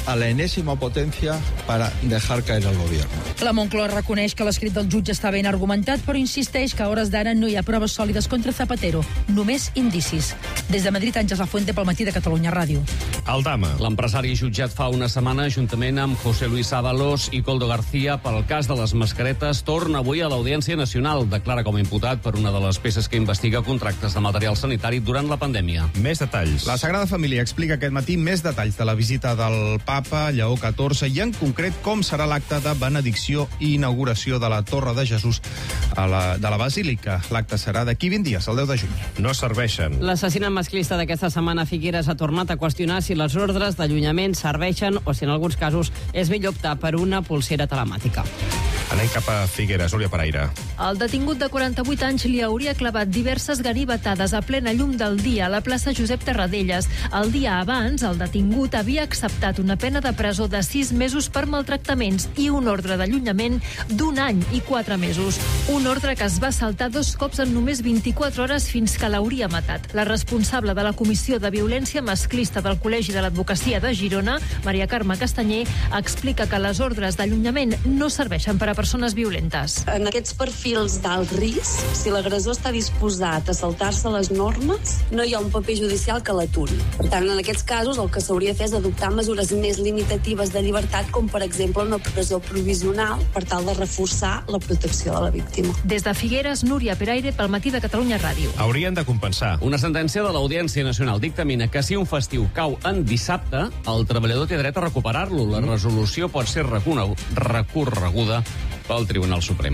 a la enésima potencia para dejar caer al gobierno. La Moncloa reconeix que l'escrit del jutge està ben argumentat, però insisteix que a hores d'ara no hi ha proves sòlides contra Zapatero, només indicis. Des de Madrid, Àngels Lafuente, pel Matí de Catalunya Ràdio. Aldama. L'empresari jutjat fa una setmana, juntament amb José Luis Ábalos i Koldo García, pel cas de les mascaretes, torna avui a l'Audiència Nacional. Declara com a imputat per una de les peces que investiga contractes de material sanitari durant la pandèmia. Més detalls. La Sagrada Família explica aquest matí més detalls de la visita del papa Lleó XIV i, en concret, com serà l'acte de benedicció i inauguració de la Torre de Jesús de la Basílica. L'acte serà d'aquí 20 dies, el 10 de juny. No serveixen. L'assassinat masclista d'aquesta setmana a Figueres ha tornat a qüestionar si les ordres d'allunyament serveixen o si en alguns casos és millor optar per una polsera telemàtica. Anem cap a Figueres, Núria Paraire. El detingut de 48 anys li hauria clavat diverses ganivetades a plena llum del dia a la plaça Josep Tarradellas. El dia abans, el detingut havia acceptat una pena de presó de 6 mesos per maltractaments i un ordre d'allunyament d'1 any i 4 mesos. Un ordre que es va saltar 2 cops en només 24 hores fins que l'hauria matat. La responsable de la Comissió de Violència Masclista del Col·legi de l'Advocacia de Girona, Maria Carme Castanyer, explica que les ordres d'allunyament no serveixen per a persones violentes. En aquests perfils d'alt risc, si l'agressor està disposat a saltar-se les normes, no hi ha un paper judicial que l'aturi. Per tant, en aquests casos, el que s'hauria de fer és adoptar mesures més limitatives de llibertat, com per exemple una presó provisional, per tal de reforçar la protecció de la víctima. Des de Figueres, Núria Peraire, pel Matí de Catalunya Ràdio. Haurien de compensar. Una sentència de l'Audiència Nacional dictamina que si un festiu cau en dissabte, el treballador té dret a recuperar-lo. La resolució pot ser recorreguda pel Tribunal Suprem.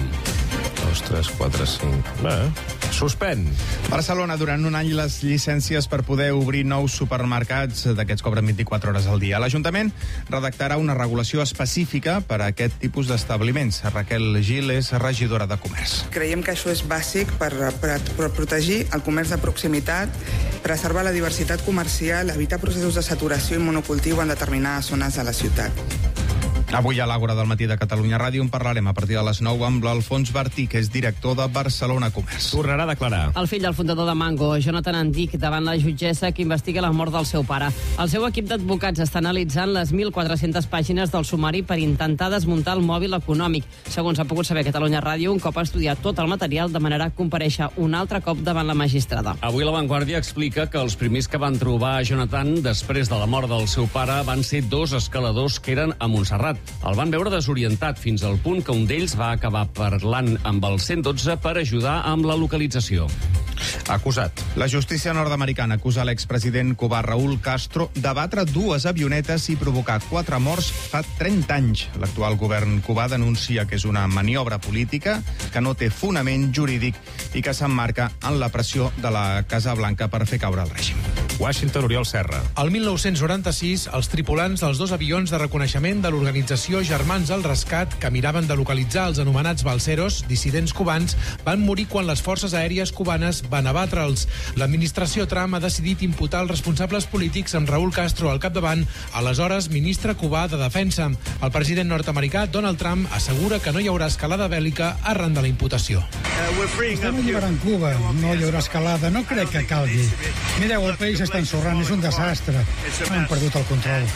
2, 3, 4, 5... Suspèn. Barcelona, durant un any, les llicències per poder obrir nous supermercats d'aquests cobren 24 hores al dia. L'Ajuntament redactarà una regulació específica per a aquest tipus d'establiments. Raquel Gil és regidora de Comerç. Creiem que això és bàsic per protegir el comerç de proximitat, preservar la diversitat comercial, evitar processos de saturació i monocultiu en determinades zones de la ciutat. Avui a l'Àgora del Matí de Catalunya Ràdio en parlarem a partir de les 9 amb l'Alfons Bertí, que és director de Barcelona Comerç. Tornarà a declarar. El fill del fundador de Mango, Jonathan Andic, davant la jutgessa que investiga la mort del seu pare. El seu equip d'advocats està analitzant les 1.400 pàgines del sumari per intentar desmuntar el mòbil econòmic. Segons ha pogut saber Catalunya Ràdio, un cop ha estudiat tot el material, demanarà comparèixer un altre cop davant la magistrada. Avui La Vanguardia explica que els primers que van trobar Jonathan després de la mort del seu pare van ser 2 escaladors que eren a Montserrat. El van veure desorientat fins al punt que un d'ells va acabar parlant amb el 112 per ajudar amb la localització. Acusat. La justícia nord-americana acusa l'expresident cubà Raúl Castro de batre 2 avionetes i provocar 4 morts fa 30 anys. L'actual govern cubà denuncia que és una maniobra política que no té fonament jurídic i que s'emmarca en la pressió de la Casa Blanca per fer caure el règim. Washington, Oriol Serra. El 1996, els tripulants dels 2 avions de reconeixement de l'organització Germans al Rescat, que miraven de localitzar els anomenats balseros, dissidents cubans, van morir quan les forces aèries cubanes van abatre'ls. L'administració Trump ha decidit imputar els responsables polítics amb Raúl Castro al capdavant, aleshores ministre cubà de Defensa. El president nord-americà Donald Trump assegura que no hi haurà escalada bèl·lica arran de la imputació. Estem alliberant Cuba, no hi haurà escalada, no crec que calgui. Mireu, el país està ensorrant, és un desastre. Hem perdut el control.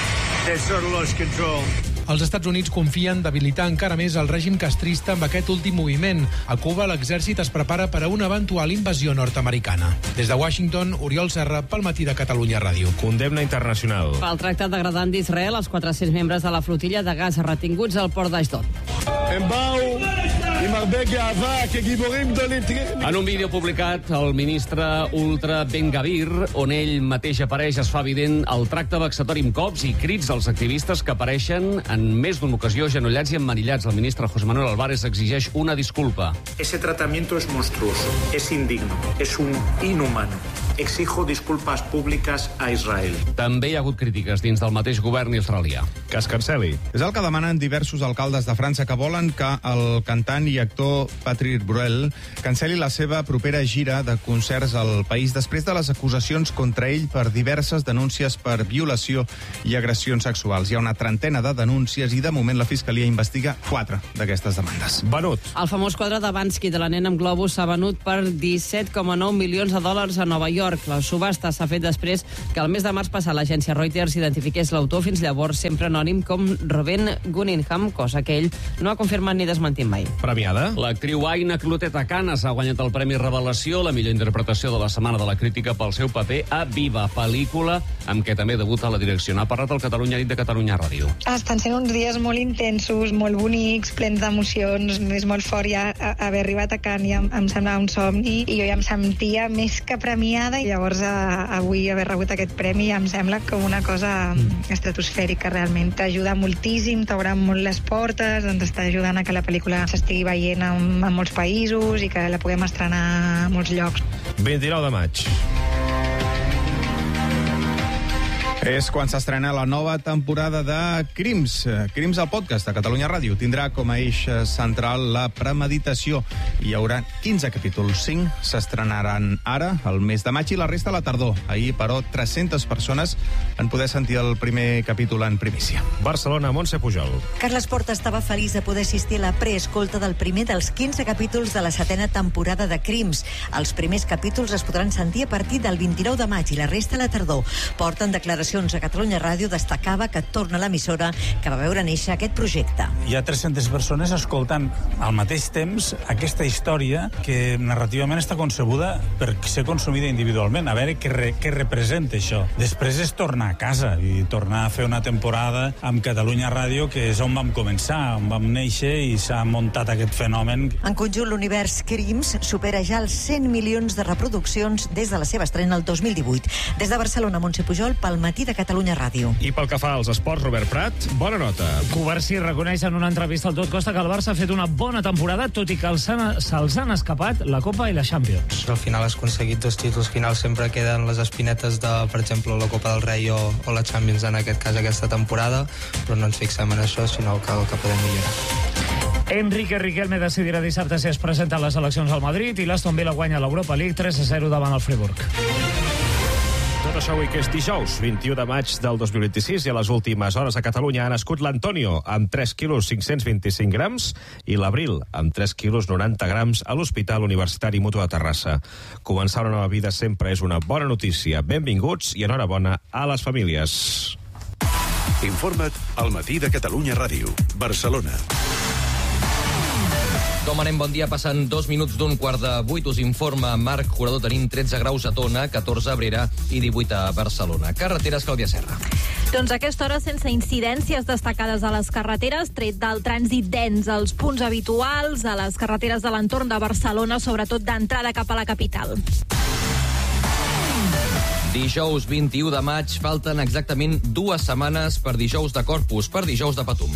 Els Estats Units confien debilitar encara més el règim castrista amb aquest últim moviment. A Cuba, l'exèrcit es prepara per a una eventual invasió nord-americana. Des de Washington, Oriol Serra, pel Matí de Catalunya Ràdio. Condemna internacional. Pel tractat degradant d'Israel, els 400 membres de la flotilla de gas retinguts al port d'Ashdod. En un vídeo publicat, el ministre Ultra Ben Gavir, on ell mateix apareix, es fa evident el tracte vexatori amb cops i crits dels activistes que apareixen en més d'una ocasió genollats i emmanillats. El ministre José Manuel Álvarez exigeix una disculpa. Ese tratamiento es monstruoso, es indigno, es un inhumano. Exijo disculpas públicas a Israel. També hi ha hagut crítiques dins del mateix govern israelià. Que es canceli. És el que demanen diversos alcaldes de França que volen que el cantant i actor Patrick Bruel canceli la seva propera gira de concerts al país després de les acusacions contra ell per diverses denúncies per violació i agressions sexuals. Hi ha una trentena de denúncies i de moment la Fiscalia investiga 4 d'aquestes demandes. Venut. El famós quadre de Bansky de la nena amb globus s'ha venut per $17,9 milions a Nova York. York. La subhasta s'ha fet després que el mes de març passat l'agència Reuters identifiqués l'autor, fins llavors sempre anònim, com Reuben Cunningham, cosa que ell no ha confirmat ni desmentit mai. Premiada. L'actriu Aina Clotet a Canes ha guanyat el Premi Revelació, la millor interpretació de la Setmana de la Crítica pel seu paper a Viva, pel·lícula amb què també debuta a la direcció. N'ha parlat el Catalunya Nit de Catalunya Ràdio. Estan sent uns dies molt intensos, molt bonics, plens d'emocions. És molt fort ja haver arribat a Canes, ja em semblava un somni i jo ja em sentia més que premiada, i llavors avui haver rebut aquest premi em sembla com una cosa estratosfèrica, realment. T'ajuda moltíssim, t'obre molt les portes, ens està ajudant a que la pel·lícula s'estigui veient en molts països i que la puguem estrenar a molts llocs. 29 de maig. És quan s'estrena la nova temporada de Crims. Crims, el podcast de Catalunya Ràdio. Tindrà com a eix central la premeditació. Hi haurà 15 capítols. 5 s'estrenaran ara, al mes de maig, i la resta a la tardor. Ahir, però, 300 persones van poder sentir el primer capítol en primícia. Barcelona, Montse Pujol. Carles Porta estava feliç de poder assistir a la preescolta del primer dels 15 capítols de la 7a temporada de Crims. Els primers capítols es podran sentir a partir del 29 de maig i la resta a la tardor. Porta en declaracions a Catalunya Ràdio destacava que torna a l'emissora que va veure néixer aquest projecte. Hi ha 300 persones escoltant al mateix temps aquesta història que narrativament està concebuda per ser consumida individualment, a veure què representa això. Després és tornar a casa i tornar a fer una temporada amb Catalunya Ràdio, que és on vam començar, on vam néixer, i s'ha muntat aquest fenomen. En conjunt, l'univers Crims supera ja els 100 milions de reproduccions des de la seva estrena el 2018. Des de Barcelona, Montse Pujol, pel Matí de Catalunya Ràdio. I pel que fa als esports, Robert Prat, bona nota. Covarsí reconeix en una entrevista al Tot Costa que el Barça ha fet una bona temporada, tot i que se'ls han escapat la Copa i la Champions. Al final has aconseguit 2 títols finals, sempre queden les espinetes de, per exemple, la Copa del Rei o la Champions, en aquest cas aquesta temporada, però no ens fixem en això, sinó que podem millorar. Enrique Riquelme decidirà dissabte si es presenten les eleccions al Madrid, i l'Aston Villa guanya l'Europa League 3-0 davant el Friburg. Tot això avui que és dijous, 21 de maig del 2026, i a les últimes hores a Catalunya ha nascut l'Antonio, amb 3 quilos 525 grams, i l'Abril, amb 3 quilos 90 grams, a l'Hospital Universitari Mutu de Terrassa. Començar una nova vida sempre és una bona notícia. Benvinguts i enhorabona a les famílies. Informa't al Matí de Catalunya Ràdio, Barcelona. Com anem? Bon dia. Passen 2 minuts d'un 7:15. Us informa Marc Jurador. Tenim 13 graus a Tona, 14 a Abrera i 18 a Barcelona. Carreteres, Clàudia Serra. Doncs a aquesta hora sense incidències destacades a les carreteres, tret del trànsit dens als punts habituals, a les carreteres de l'entorn de Barcelona, sobretot d'entrada cap a la capital. Dijous 21 de maig, falten exactament 2 setmanes per dijous de Corpus, per dijous de Patum.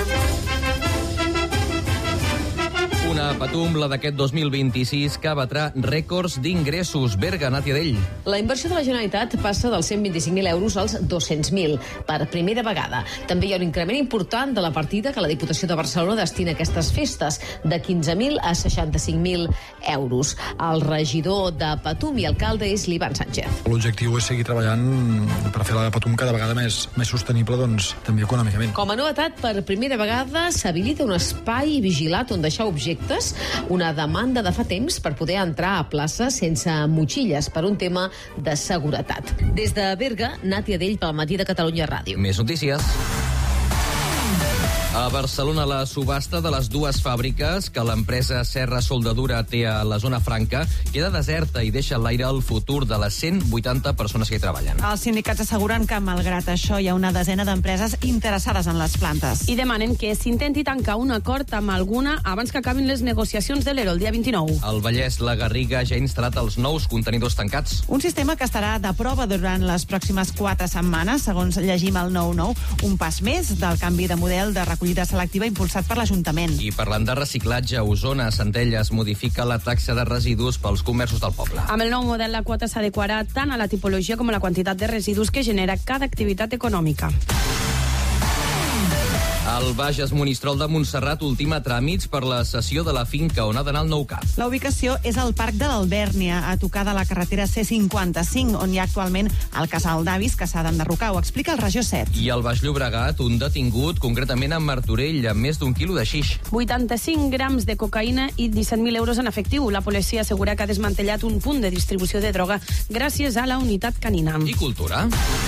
Una Patum, la d'aquest 2026, que batrà rècords d'ingressos. Berga, Nàtia Dell. La inversió de la Generalitat passa dels 125.000 euros als 200.000, per primera vegada. També hi ha un increment important de la partida que la Diputació de Barcelona destina a aquestes festes, de 15.000 a 65.000 euros. El regidor de Patum i alcalde és l'Ivan Sánchez. L'objectiu és seguir treballant per fer la Patum cada vegada més sostenible, doncs, també econòmicament. Com a novetat, per primera vegada s'habilita un espai vigilat on deixar objectes, una demanda de fa temps per poder entrar a plaça sense motxilles per un tema de seguretat. Des de Berga, Nàtia Dell pel Matí de Catalunya Ràdio. Més notícies. A Barcelona, la subhasta de les 2 fàbriques que l'empresa Serra Soldadura té a la zona franca queda deserta i deixa a l'aire el futur de les 180 persones que hi treballen. Els sindicats asseguren que, malgrat això, hi ha una desena d'empreses interessades en les plantes. I demanen que s'intenti tancar un acord amb alguna abans que acabin les negociacions de l'ERO el dia 29. Al Vallès, la Garriga ja ha instal·lat els nous contenidors tancats. Un sistema que estarà de prova durant les pròximes 4 setmanes, segons llegim al 9-9, un pas més del canvi de model de recollida selectiva impulsat per l'Ajuntament. I parlant de reciclatge, a Osona, Centelles modifica la taxa de residus pels comerços del poble. Amb el nou model, la quota s'adequarà tant a la tipologia com a la quantitat de residus que genera cada activitat econòmica. El Bages Monistrol de Montserrat ultima tràmits per la cessió de la finca on ha d'anar el nou CAP. La ubicació és al Parc de l'Albèrnia, a tocar de la carretera C55, on hi ha actualment el casal d'avis que s'ha d'enderrocar. Ho explica el Regió 7. I al Baix Llobregat, un detingut, concretament a Martorell, amb més d'1 quilo de xix. 85 grams de cocaïna i 17.000 euros en efectiu. La policia assegura que ha desmantellat un punt de distribució de droga gràcies a la unitat canina. I cultura.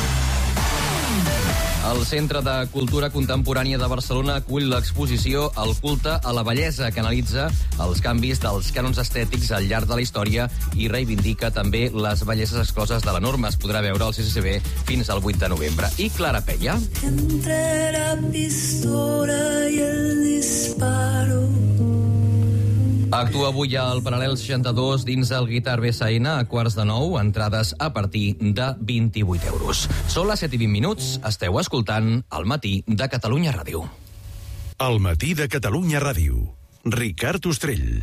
El Centre de Cultura Contemporània de Barcelona acull l'exposició El culte a la bellesa, que analitza els canvis dels cànons estètics al llarg de la història i reivindica també les belleses excloses de la norma. Es podrà veure al CCCB fins al 8 de novembre. I Clara Pella. Entre la pistola i el disparo. Actua avui al Paral·lel 62 dins el Guitar BSN a 8:45, entrades a partir de 28 euros. Són les 7:20, esteu escoltant El matí de Catalunya Ràdio. El matí de Catalunya Ràdio. Ricard Ostrell.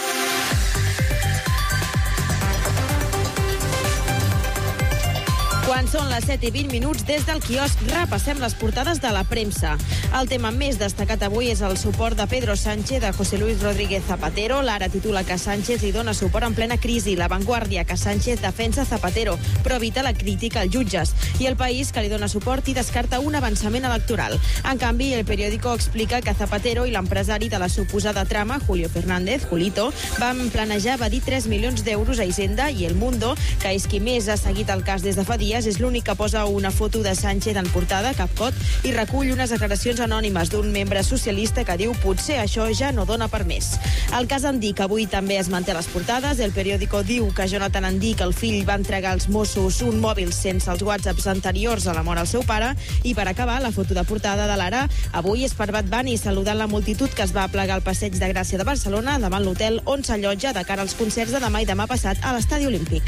Quan són les 7:20, des del quiosc repassem les portades de la premsa. El tema més destacat avui és el suport de Pedro Sánchez a José Luis Rodríguez Zapatero. L'Ara titula que Sánchez li dona suport en plena crisi. La Vanguardia, que Sánchez defensa Zapatero, però evita la crítica als jutges. I El País, que li dona suport i descarta un avançament electoral. En canvi, El Periódico explica que Zapatero i l'empresari de la suposada trama, Julio Fernández, Julito, van planejar evadir 3 milions d'euros a Hisenda, i El Mundo, que és qui més ha seguit el cas des de fa dies, és l'únic que posa una foto de Sánchez en portada, capcot, i recull unes declaracions anònimes d'un membre socialista que diu potser això ja no dona per més. El cas Andic avui també es manté a les portades. El Periódico diu que Jonathan Andic, el fill, va entregar als Mossos un mòbil sense els whatsapps anteriors a la mort al seu pare. I per acabar, la foto de portada de l'Ara avui és per Bad Bunny saludant la multitud que es va aplegar al Passeig de Gràcia de Barcelona davant l'hotel on s'allotja de cara als concerts de demà i demà passat a l'Estadi Olímpic.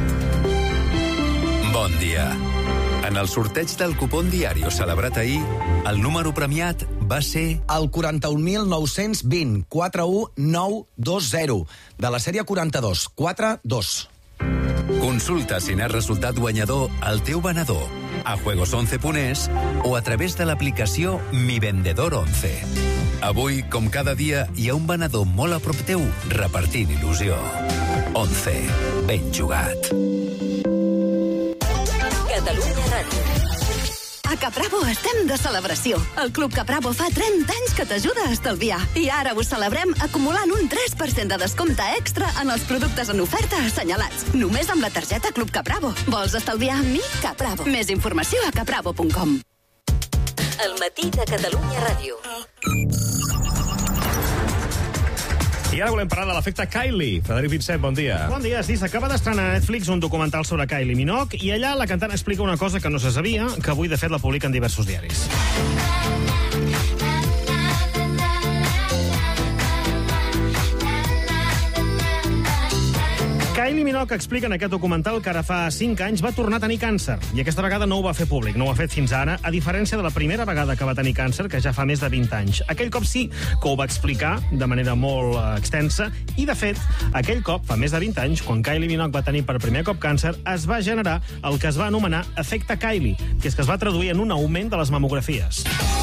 Bon dia. En el sorteig del cupón Diario celebrat ahir, el número premiat va ser el 41.920 41920 de la sèrie 4242. Consulta si n'has resultat guanyador al teu venedor, a juegos11.es o a través de l'aplicació Mi Vendedor 11. Avui, com cada dia, hi ha un venedor molt a prop teu repartint il·lusió. 11. Ben jugat. Catalunya Ràdio. A Capravo estem de celebració. El Club Capravo fa 30 anys que t'ajuda a estalviar. I ara ho celebrem acumulant un 3% de descompte extra en els productes en oferta assenyalats. Només amb la targeta Club Capravo. Vols estalviar amb mi? Capravo. Més informació a capravo.com. El matí de Catalunya Ràdio. I ara volem parlar de l'efecte Kylie. Frederic Vincent, bon dia. Bon dia, sí, s'acaba d'estrenar a Netflix un documental sobre Kylie Minogue i allà la cantant explica una cosa que no se sabia, que avui de fet la publiquen diversos diaris. Kylie Minogue explica en aquest documental que ara fa 5 anys va tornar a tenir càncer i aquesta vegada no ho va fer públic, no ho ha fet fins ara, a diferència de la primera vegada que va tenir càncer, que ja fa més de 20 anys. Aquell cop sí que ho va explicar de manera molt extensa i, de fet, aquell cop, fa més de 20 anys, quan Kylie Minogue va tenir per primer cop càncer, es va generar el que es va anomenar efecte Kylie, que és que es va traduir en un augment de les mamografies.